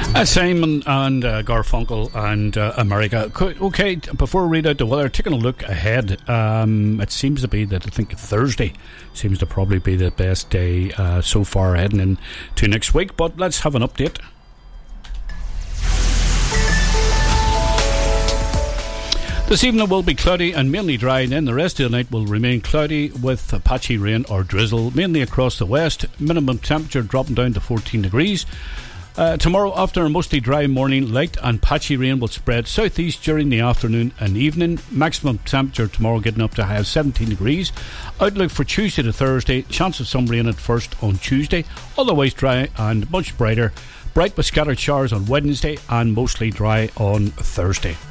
Simon and Garfunkel and America. Okay, before we read out the weather, taking a look ahead, it seems to be that I think Thursday seems to probably be the best day so far heading into next week, but let's have an update. This evening will be cloudy and mainly dry, and then the rest of the night will remain cloudy with patchy rain or drizzle, mainly across the west. Minimum temperature dropping down to 14 degrees. Tomorrow, after a mostly dry morning, light and patchy rain will spread southeast during the afternoon and evening. Maximum temperature tomorrow getting up to a high of 17 degrees. Outlook for Tuesday to Thursday, chance of some rain at first on Tuesday, otherwise dry and much brighter. Bright with scattered showers on Wednesday and mostly dry on Thursday.